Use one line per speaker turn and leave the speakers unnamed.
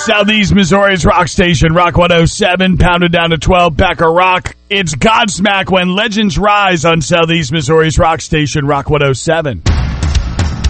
Southeast Missouri's rock station, Rock 107, pounded down to 12, Becker Rock. It's Godsmack when legends rise on Southeast Missouri's rock station, Rock 107.